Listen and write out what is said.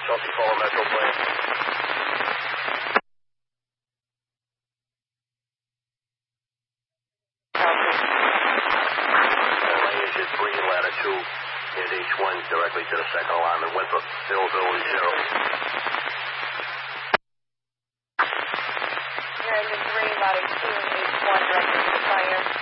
Chelsea Caller Metro Plane. Asia 3, ladder 2, is H1 directly to the second alignment, Winthrop, 000. Asia 3, ladder 2, H1 directly to the fire.